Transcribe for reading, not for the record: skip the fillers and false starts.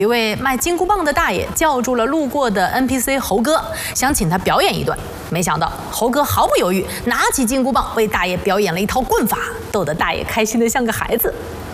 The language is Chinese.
一位卖金箍棒的大爷叫住了路过的 NPC 猴哥，想请他表演一段。没想到猴哥毫不犹豫，拿起金箍棒为大爷表演了一套棍法，逗得大爷开心得像个孩子。